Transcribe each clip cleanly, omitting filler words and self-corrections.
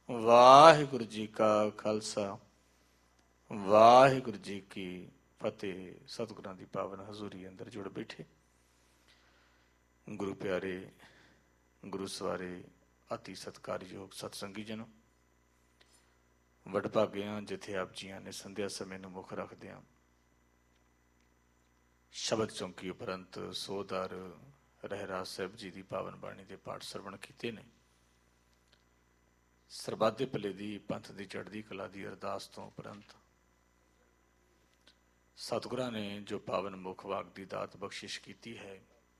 ਵਾਹਿਗੁਰੂ ਜੀ ਕਾ ਖਾਲਸਾ, ਵਾਹਿਗੁਰੂ ਜੀ ਕੀ ਫਤਿਹ। ਸਤਿਗੁਰਾਂ ਦੀ ਪਾਵਨ ਹਜ਼ੂਰੀ ਅੰਦਰ ਜੁੜ ਬੈਠੇ ਗੁਰੂ ਪਿਆਰੇ, ਗੁਰੂ ਸਵਾਰੇ, ਅਤੀ ਸਤਿਕਾਰਯੋਗ ਸਤਸੰਗੀ ਜਨੋ, ਵਡਭਾਗਿਆਂ ਜਿੱਥੇ ਆਪ ਜੀਆਂ ਨੇ ਸੰਧਿਆ ਸਮੇਂ ਨੂੰ ਮੁੱਖ ਰੱਖਦਿਆਂ ਸ਼ਬਦ ਚੌਂਕੀ ਉਪਰੰਤ ਸੋਧਾਰ ਰਹਿਰਾਸ ਸਾਹਿਬ ਜੀ ਦੀ ਪਾਵਨ ਬਾਣੀ ਦੇ ਪਾਠ ਸਰਵਣ ਕੀਤੇ ਨੇ। ਸਰਬੱਤ ਦੇ ਭਲੇ ਦੀ, ਪੰਥ ਦੀ ਚੜ੍ਹਦੀ ਕਲਾ ਦੀ ਅਰਦਾਸ ਤੋਂ ਉਪਰੰਤ ਸਤਿਗੁਰਾਂ ਨੇ ਜੋ ਪਾਵਨ ਮੁੱਖ ਵਾਕ ਦੀ ਦਾਤ ਬਖਸ਼ਿਸ਼ ਕੀਤੀ ਹੈ,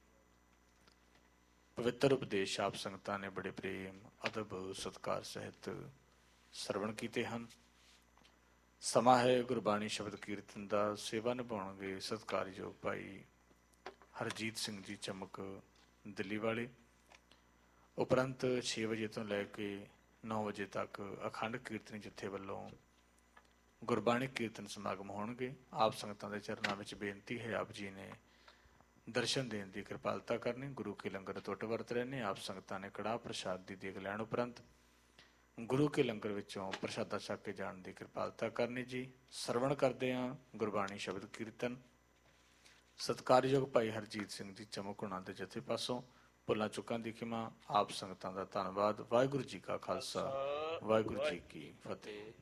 ਪਵਿੱਤਰ ਉਪਦੇਸ਼ ਆਪ ਸੰਗਤਾਂ ਨੇ ਬੜੇ ਪ੍ਰੇਮ, ਅਦਬ, ਸਤਿਕਾਰ ਸਹਿਤ ਸਰਵਣ ਕੀਤੇ ਹਨ। ਸਮਾਂ ਹੈ ਗੁਰਬਾਣੀ ਸ਼ਬਦ ਕੀਰਤਨ ਦਾ। ਸੇਵਾ ਨਿਭਾਉਣਗੇ ਸਤਿਕਾਰਯੋਗ ਭਾਈ ਹਰਜੀਤ ਸਿੰਘ ਜੀ ਚਮਕ ਦਿੱਲੀ ਵਾਲੇ। ਉਪਰੰਤ 6 ਵਜੇ ਤੋਂ ਲੈ ਕੇ 9 ਵਜੇ ਤੱਕ ਅਖੰਡ ਕੀਰਤਨੀ ਜਥੇ ਵੱਲੋਂ ਗੁਰਬਾਣੀ ਕੀਰਤਨ ਸਮਾਗਮ ਹੋਣਗੇ। ਆਪ ਸੰਗਤਾਂ ਦੇ ਚਰਨਾਂ ਵਿੱਚ ਬੇਨਤੀ ਹੈ, ਆਪ ਜੀ ਨੇ ਦਰਸ਼ਨ ਦੇਣ ਦੀ ਕਿਰਪਾਲਤਾ ਕਰਨੀ। ਗੁਰੂ ਕੇ ਲੰਗਰ ਟੁੱਟ ਵਰਤ ਰਹੇ ਨੇ। ਆਪ ਸੰਗਤਾਂ ਨੇ ਕੜਾਹ ਪ੍ਰਸ਼ਾਦ ਦੀ ਦੇਗ ਲੈਣ ਉਪਰੰਤ ਗੁਰੂ ਕੇ ਲੰਗਰ ਵਿੱਚੋਂ ਪ੍ਰਸ਼ਾਦਾ ਛਕ ਕੇ ਜਾਣ ਦੀ ਕਿਰਪਾਲਤਾ ਕਰਨੀ ਜੀ। ਸਰਵਣ ਕਰਦੇ ਹਾਂ ਗੁਰਬਾਣੀ ਸ਼ਬਦ ਕੀਰਤਨ। ਸਤਿਕਾਰਯੋਗ ਭਾਈ ਹਰਜੀਤ ਸਿੰਘ ਜੀ ਚਮਕ ਉਹਨਾਂ ਦੇ ਜਥੇ ਪਾਸੋਂ ਭੁੱਲਾਂ ਚੁੱਕਾਂ ਦੀ ਖਿਮਾ। ਆਪ ਸੰਗਤਾਂ ਦਾ ਧੰਨਵਾਦ। ਵਾਹਿਗੁਰੂ ਜੀ ਕਾ ਖਾਲਸਾ, ਵਾਹਿਗੁਰੂ ਜੀ ਕੀ ਫਤਿਹ।